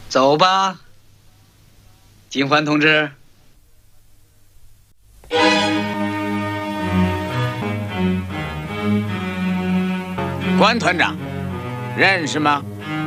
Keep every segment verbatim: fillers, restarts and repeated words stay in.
走吧，金环同志。 关团长，认识吗？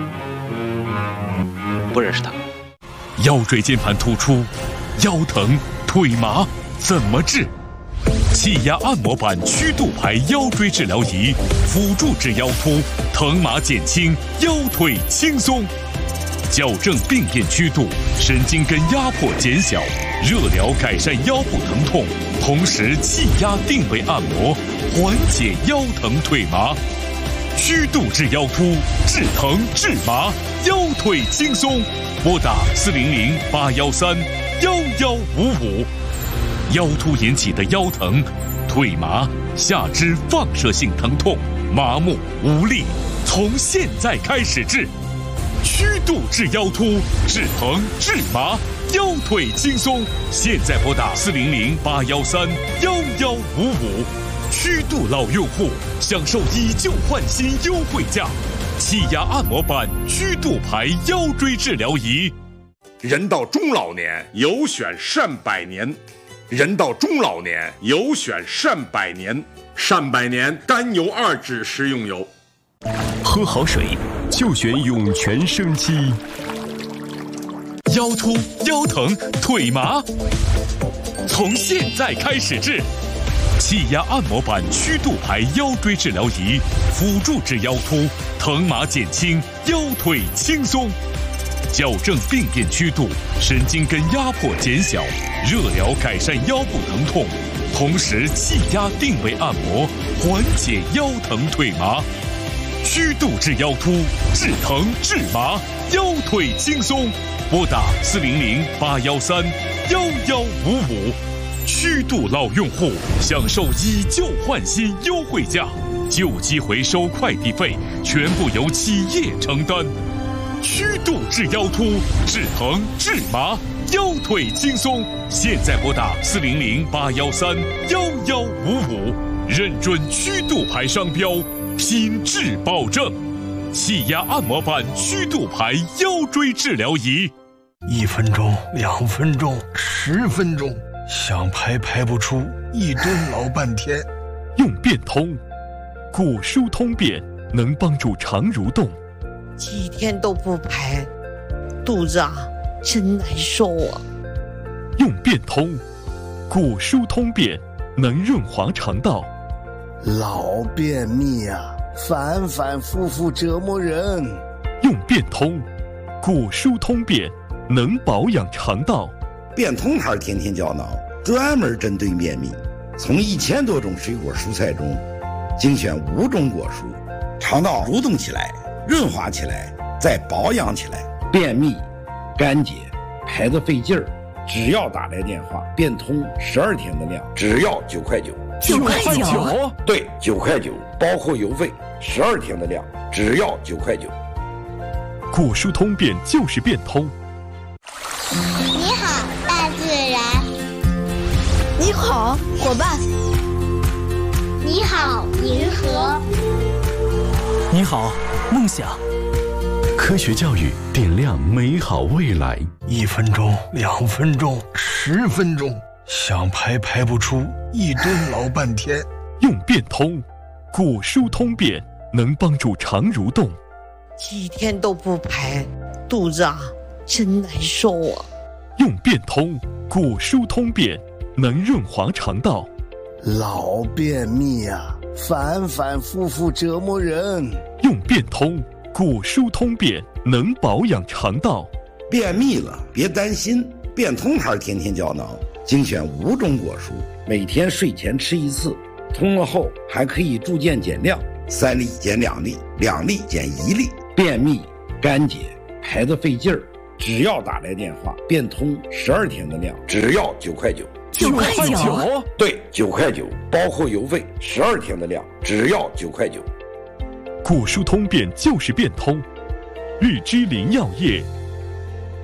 不认识他。 腰椎间盘突出，腰疼腿麻怎么治？气压按摩板曲度牌腰椎治疗仪，辅助治腰突，疼麻减轻，腰腿轻松，矫正病变曲度，神经根压迫减小，热疗改善腰部疼痛，同时气压定位按摩，缓解腰疼腿麻。曲度治腰突，治疼治麻，腰腿轻松。拨打四零零八幺三幺幺五五。腰突引起的腰疼、腿麻、下肢放射性疼痛、麻木无力，从现在开始治。曲度治腰突，治疼治麻，腰腿轻松。现在拨打四零零八幺三幺幺五五。曲度老用户享受以旧换新优惠价，气压按摩板曲度牌腰椎治疗仪。 人到中老年，有选善百年。人到中老年，有选善百年。善百年甘油二酯食用油。 喝好水就选涌泉生机。腰突、腰疼、腿麻，从现在开始治。气压按摩板曲度牌腰椎治疗仪，辅助治腰突，疼麻减轻，腰腿轻松，矫正病变曲度，神经根压迫减小，热疗改善腰部疼痛，同时气压定位按摩，缓解腰疼腿麻。曲度治腰突，治疼治麻，腰腿轻松。拨打四零零八幺三幺幺五五。曲度老用户享受以旧换新优惠价，旧机回收快递费全部由企业承担。曲度治腰突，治疼治麻，腰腿轻松。现在拨打四零零八幺三幺幺五五，认准曲度牌商标，品质保证。气压按摩板曲度牌腰椎治疗仪， 一分钟、两分钟、十分钟。想排排不出，一蹲老半天。 用变通，骨疏通便能帮助肠蠕动。 几天都不排，肚子啊真难受啊。 用变通，骨疏通便能润滑肠道。 老便秘啊，反反复复折磨人。 用变通，骨疏通便能保养肠道。 变通牌天天胶囊专门针对便秘，从一千多种水果蔬菜中精选五种果蔬，肠道蠕动起来，润滑起来，再保养起来。便秘、干结、排得费劲儿，只要打来电话，变通十二天的量，只要九块九。 九块九？ 对，九块九，包括邮费。十二天的量，只要九块九。 骨疏通便就是变通。 你好，大自然。 你好，伙伴。 你好，银河。 你好，梦想。 科学教育点亮美好未来。 一分钟、两分钟、十分钟，想排排不出，一蹲老半天。 用变通，骨疏通便能帮助肠蠕动。 几天都不排，肚子啊真难受啊。 用变通，骨疏通便能润滑肠道。 老便秘啊，反反复复折磨人。 用变通，骨疏通便能保养肠道。 便秘了别担心，变通牌天天胶囊精选五种果蔬，每天睡前吃一次，通了后还可以逐渐减量，三粒减两粒，两粒减一粒。便秘、干结、排得费劲儿，只要打来电话，变通十二天的量，只要九块九。 九块九？ 对，九块九，包括邮费。十二天的量，只要九块九。 骨疏通便就是变通。日之林药业